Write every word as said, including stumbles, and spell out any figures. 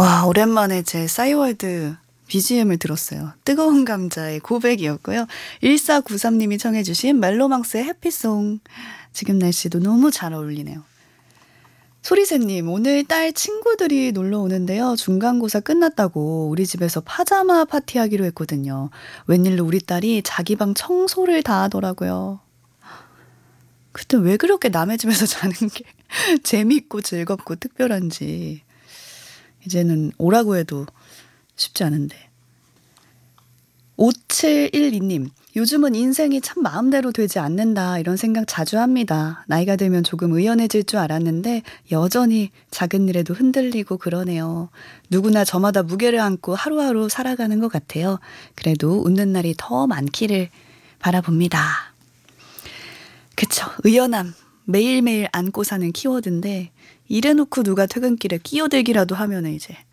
와, 오랜만에 제 싸이월드 비지엠을 들었어요. 뜨거운 감자의 고백이었고요. 일사구삼 님이 청해 주신 멜로망스의 해피송. 지금 날씨도 너무 잘 어울리네요. 소리새님, 오늘 딸 친구들이 놀러 오는데요. 중간고사 끝났다고 우리 집에서 파자마 파티하기로 했거든요. 웬일로 우리 딸이 자기 방 청소를 다 하더라고요. 그때 왜 그렇게 남의 집에서 자는 게 재밌고 즐겁고 특별한지 이제는 오라고 해도 쉽지 않은데. 오칠일이 님, 요즘은 인생이 참 마음대로 되지 않는다 이런 생각 자주 합니다. 나이가 들면 조금 의연해질 줄 알았는데 여전히 작은 일에도 흔들리고 그러네요. 누구나 저마다 무게를 안고 하루하루 살아가는 것 같아요. 그래도 웃는 날이 더 많기를 바라봅니다. 그쵸, 의연함 매일매일 안고 사는 키워드인데 이래놓고 누가 퇴근길에 끼어들기라도 하면 이제